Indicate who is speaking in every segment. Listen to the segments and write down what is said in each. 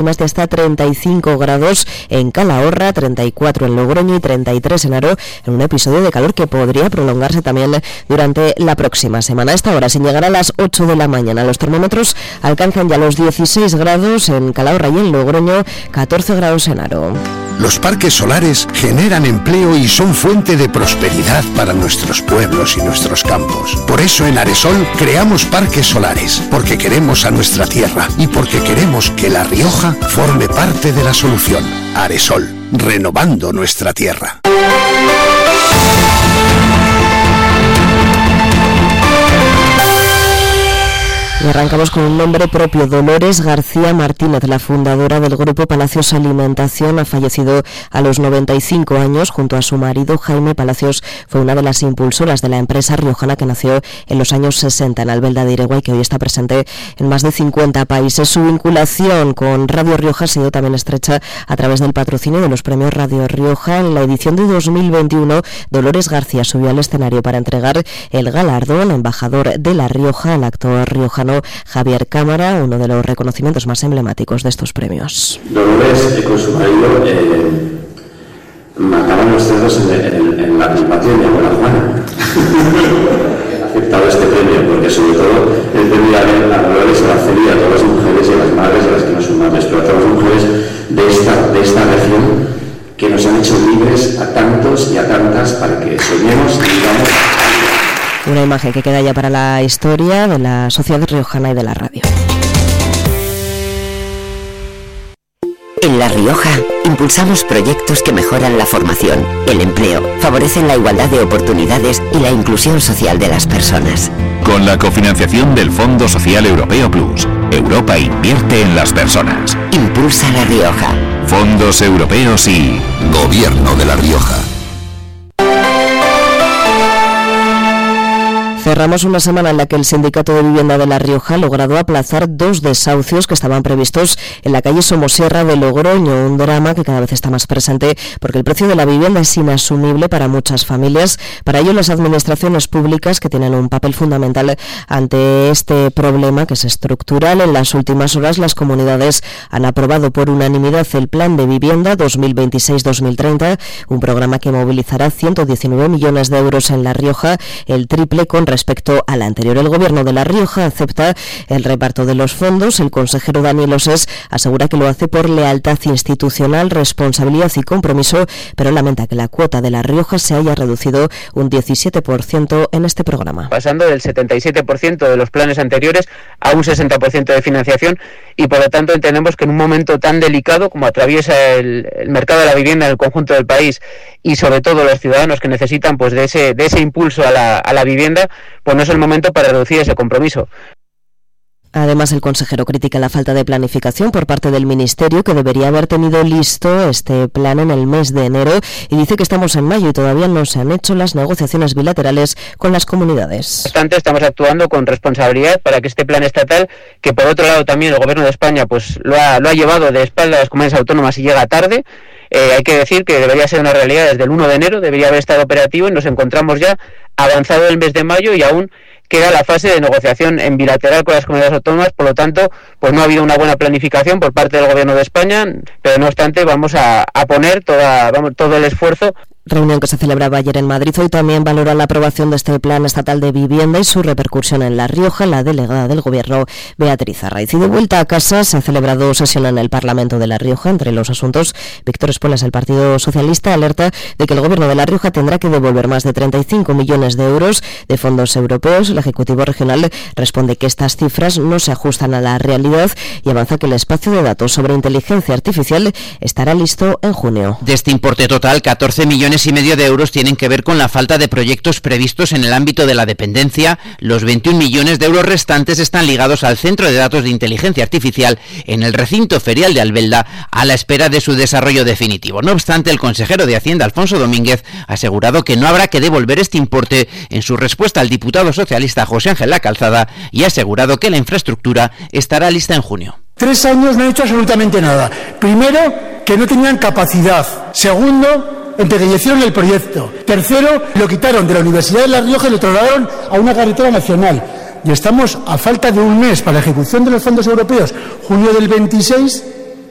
Speaker 1: de hasta 35 grados en Calahorra, 34 en Logroño y 33 en Haro, en un episodio de calor que podría prolongarse también durante la próxima semana. A esta hora, sin llegar a las 8 de la mañana, los termómetros alcanzan ya los 16 grados en Calahorra y en Logroño, 14 grados en Haro.
Speaker 2: Los parques solares generan empleo y son fuente de prosperidad para nuestros pueblos y nuestros campos. Por eso en Aresol creamos parques solares, porque queremos a nuestra tierra y porque queremos que La Rioja forme parte de la solución. Aresol, renovando nuestra tierra.
Speaker 1: Y arrancamos con un nombre propio. Dolores García Martínez, la fundadora del grupo Palacios Alimentación, ha fallecido a los 95 años. Junto a su marido Jaime Palacios, fue una de las impulsoras de la empresa riojana que nació en los años 60 en Albelda de Iregua y que hoy está presente en más de 50 países. Su vinculación con Radio Rioja ha sido también estrecha a través del patrocinio de los premios Radio Rioja. En la edición de 2021, Dolores García subió al escenario para entregar el galardón embajador de La Rioja al actor riojano Javier Cámara, uno de los reconocimientos más emblemáticos de estos premios.
Speaker 3: Dolores con su marido mataban los cerdos en la patio de mi abuela Juana. Ha aceptado este premio porque sobre todo el premio a Dolores, a Celia, a todas las mujeres y a las madres, a las que no son madres, pero a todas las mujeres de esta región que nos han hecho libres a tantos y a tantas para que soñemos y vivamos.
Speaker 1: Una imagen que queda ya para la historia de la sociedad riojana y de la radio.
Speaker 4: En La Rioja impulsamos proyectos que mejoran la formación, el empleo, favorecen la igualdad de oportunidades y la inclusión social de las personas.
Speaker 5: Con la cofinanciación del Fondo Social Europeo Plus, Europa invierte en las personas.
Speaker 4: Impulsa La Rioja.
Speaker 5: Fondos europeos y Gobierno de La Rioja.
Speaker 1: Cerramos una semana en la que el Sindicato de Vivienda de La Rioja ha logrado aplazar 2 desahucios que estaban previstos en la calle Somosierra de Logroño, un drama que cada vez está más presente porque el precio de la vivienda es inasumible para muchas familias. Para ello, las administraciones públicas, que tienen un papel fundamental ante este problema que es estructural, en las últimas horas las comunidades han aprobado por unanimidad el Plan de Vivienda 2026-2030, un programa que movilizará 119 millones de euros en La Rioja, el triple con respecto al anterior. El Gobierno de La Rioja acepta el reparto de los fondos. El consejero Daniel Osés asegura que lo hace por lealtad institucional, responsabilidad y compromiso, pero lamenta que la cuota de La Rioja se haya reducido un 17% en este programa.
Speaker 6: Pasando del 77% de los planes anteriores a un 60% de financiación y por lo tanto entendemos que en un momento tan delicado como atraviesa el mercado de la vivienda en el conjunto del país y sobre todo los ciudadanos que necesitan pues de ese impulso a la vivienda, pues no es el momento para reducir ese compromiso.
Speaker 1: Además, el consejero critica la falta de planificación por parte del Ministerio, que debería haber tenido listo este plan en el mes de enero, y dice que estamos en mayo y todavía no se han hecho las negociaciones bilaterales con las comunidades.
Speaker 6: No obstante, estamos actuando con responsabilidad para que este plan estatal, que por otro lado también el Gobierno de España pues lo ha llevado de espalda a las comunidades autónomas y llega tarde, hay que decir que debería ser una realidad desde el 1 de enero, debería haber estado operativo y nos encontramos ya avanzado el mes de mayo y aún queda la fase de negociación en bilateral con las comunidades autónomas, por lo tanto, pues no ha habido una buena planificación por parte del Gobierno de España, pero no obstante vamos a poner todo el esfuerzo.
Speaker 1: Reunión que se celebraba ayer en Madrid. Hoy también valora la aprobación de este plan estatal de vivienda y su repercusión en La Rioja la delegada del Gobierno, Beatriz Arraiz. Y de vuelta a casa se ha celebrado sesión en el Parlamento de La Rioja. Entre los asuntos, Víctor Espuelas, el Partido Socialista, alerta de que el Gobierno de La Rioja tendrá que devolver más de 35 millones de euros de fondos europeos. El Ejecutivo Regional responde que estas cifras no se ajustan a la realidad y avanza que el espacio de datos sobre inteligencia artificial estará listo en junio.
Speaker 7: De este importe total, 14 millones y medio de euros tienen que ver con la falta de proyectos previstos en el ámbito de la dependencia. Los 21 millones de euros restantes están ligados al Centro de Datos de Inteligencia Artificial en el recinto ferial de Albelda, a la espera de su desarrollo definitivo. No obstante, el consejero de Hacienda, Alfonso Domínguez, ha asegurado que no habrá que devolver este importe en su respuesta al diputado socialista José Ángel Lacalzada, y ha asegurado que la infraestructura estará lista en junio.
Speaker 8: 3 años no han hecho absolutamente nada. Primero, que no tenían capacidad. Segundo, empequeñecieron el proyecto. Tercero, lo quitaron de la Universidad de La Rioja y lo trasladaron a una carretera nacional. Y estamos a falta de un mes para la ejecución de los fondos europeos, junio del 26,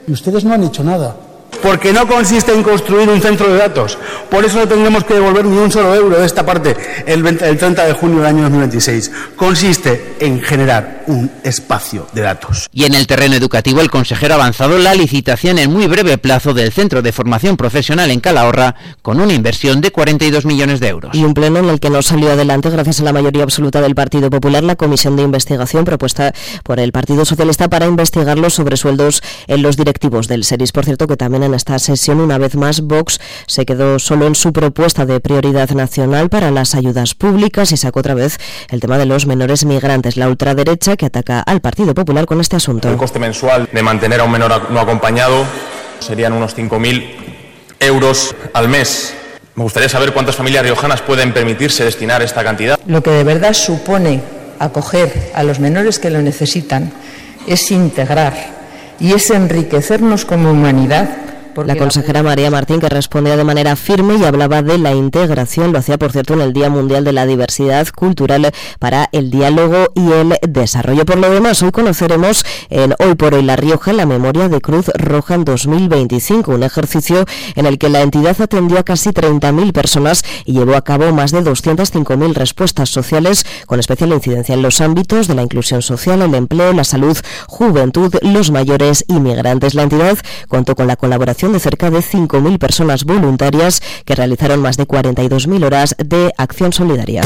Speaker 8: y ustedes no han hecho nada.
Speaker 9: Porque no consiste en construir un centro de datos. Por eso no tendremos que devolver ni un solo euro de esta parte el 30 de junio del año 2026. Consiste en generar un espacio de datos.
Speaker 7: Y en el terreno educativo, el consejero ha avanzado la licitación en muy breve plazo del Centro de Formación Profesional en Calahorra, con una inversión de 42 millones de euros.
Speaker 1: Y un pleno en el que no salió adelante, gracias a la mayoría absoluta del Partido Popular, la comisión de investigación propuesta por el Partido Socialista para investigar los sobresueldos en los directivos del SERIS. Por cierto, que también en esta sesión, una vez más, Vox se quedó solo en su propuesta de prioridad nacional para las ayudas públicas y sacó otra vez el tema de los menores migrantes. La ultraderecha que ataca al Partido Popular con este asunto.
Speaker 10: El coste mensual de mantener a un menor no acompañado serían unos 5.000 euros al mes. Me gustaría saber cuántas familias riojanas pueden permitirse destinar esta cantidad.
Speaker 11: Lo que de verdad supone acoger a los menores que lo necesitan es integrar y es enriquecernos como humanidad. La
Speaker 1: consejera María Martín, que respondía de manera firme y hablaba de la integración, lo hacía, por cierto, en el Día Mundial de la Diversidad Cultural para el Diálogo y el Desarrollo. Por lo demás, hoy conoceremos en Hoy por Hoy La Rioja la memoria de Cruz Roja en 2025, un ejercicio en el que la entidad atendió a casi 30.000 personas y llevó a cabo más de 205.000 respuestas sociales, con especial incidencia en los ámbitos de la inclusión social, el empleo, la salud, juventud, los mayores y migrantes. La entidad contó con la colaboración de cerca de 5.000 personas voluntarias que realizaron más de 42.000 horas de acción solidaria.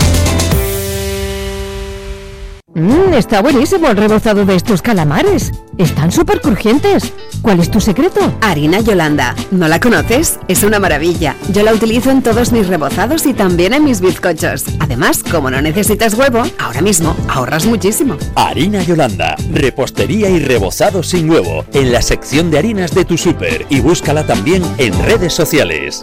Speaker 12: Está buenísimo el rebozado de estos calamares. Están súper crujientes. ¿Cuál es tu secreto?
Speaker 13: Harina Yolanda. ¿No la conoces? Es una maravilla. Yo la utilizo en todos mis rebozados y también en mis bizcochos. Además, como no necesitas huevo, ahora mismo ahorras muchísimo.
Speaker 14: Harina Yolanda. Repostería y rebozado sin huevo. En la sección de harinas de tu súper. Y búscala también en redes sociales.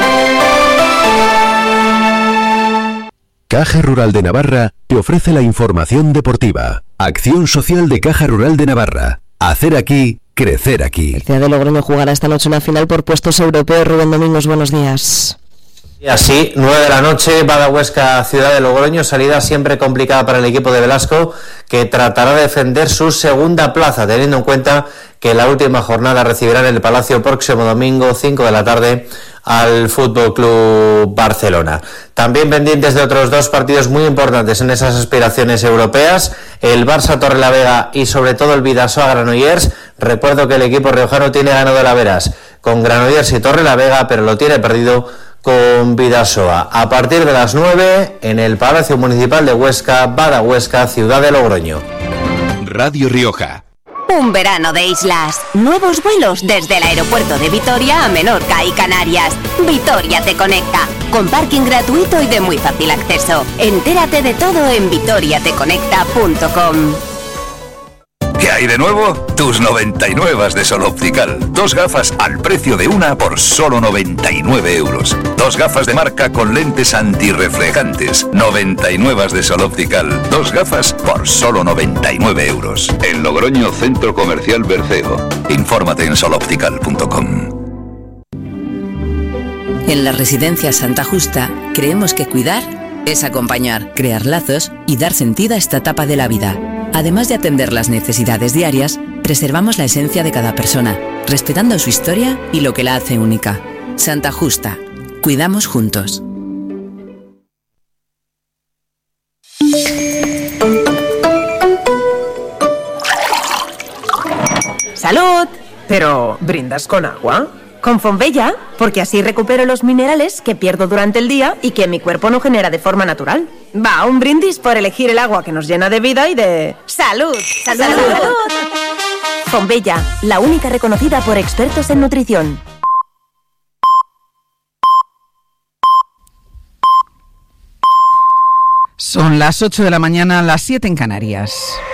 Speaker 15: Caja Rural de Navarra te ofrece la información deportiva. Acción social de Caja Rural de Navarra. Hacer aquí, crecer aquí.
Speaker 1: El Ciudad de Logroño jugará esta noche una final por puestos europeos. Rubén Domingos, buenos días.
Speaker 16: Y así, 9 de la noche, Bada Huesca, Ciudad de Logroño, salida siempre complicada para el equipo de Velasco, que tratará de defender su segunda plaza, teniendo en cuenta que la última jornada recibirá en el Palacio próximo domingo, 5 de la tarde, al Fútbol Club Barcelona. También pendientes de otros dos partidos muy importantes en esas aspiraciones europeas, el Barça Torrelavega y sobre todo el Bidasoa Granollers. Recuerdo que el equipo riojano tiene ganado el Averas con Granollers y Torrelavega, pero lo tiene perdido con Bidasoa. A partir de las 9 en el Palacio Municipal de Huesca, Bada Huesca, Ciudad de Logroño.
Speaker 5: Radio Rioja.
Speaker 17: Un verano de islas. Nuevos vuelos desde el aeropuerto de Vitoria a Menorca y Canarias. Vitoria te conecta, con parking gratuito y de muy fácil acceso. Entérate de todo en vitoriateconecta.com.
Speaker 5: ¿Qué hay de nuevo? Tus 99 de Sol Optical. 2 gafas al precio de una por solo 99 euros. 2 gafas de marca con lentes antirreflejantes. 99 de Sol Optical. 2 gafas por solo 99 euros. En Logroño, Centro Comercial Berceo. Infórmate en soloptical.com.
Speaker 18: En la Residencia Santa Justa creemos que cuidar es acompañar, crear lazos y dar sentido a esta etapa de la vida. Además de atender las necesidades diarias, preservamos la esencia de cada persona, respetando su historia y lo que la hace única. Santa Justa. Cuidamos juntos.
Speaker 19: ¡Salud! ¿Pero brindas con agua? Con Fonbella, porque así recupero los minerales que pierdo durante el día y que mi cuerpo no genera de forma natural. Va, un brindis por elegir el agua que nos llena de vida y de... ¡Salud! ¡Salud! ¡Salud! Fonbella, la única reconocida por expertos en nutrición.
Speaker 20: Son las 8 de la mañana, las 7 en Canarias.